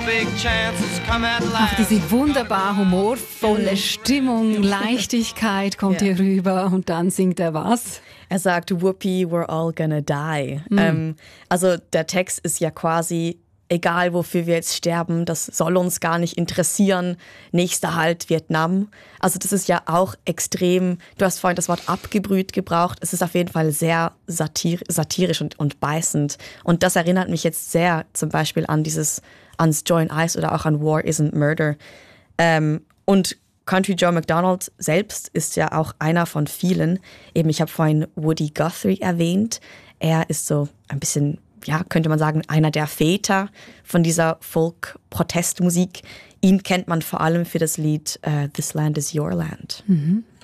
big chance has come at Auch last. diese wunderbar humorvolle Stimmung, Leichtigkeit kommt hier rüber und dann singt er was? Er sagt, Whoopi, we're all gonna die. Also der Text ist ja quasi, egal wofür wir jetzt sterben, das soll uns gar nicht interessieren. Nächster Halt Vietnam. Also das ist ja auch extrem, du hast vorhin das Wort abgebrüht gebraucht. Es ist auf jeden Fall sehr satirisch und beißend. Und das erinnert mich jetzt sehr zum Beispiel ans Joy and Ice oder auch an War Isn't Murder. Und Country Joe McDonald selbst ist ja auch einer von vielen. Eben, ich habe vorhin Woody Guthrie erwähnt. Er ist so ein bisschen, ja, könnte man sagen, einer der Väter von dieser Folk-Protestmusik. Ihn kennt man vor allem für das Lied This Land is Your Land. Mhm.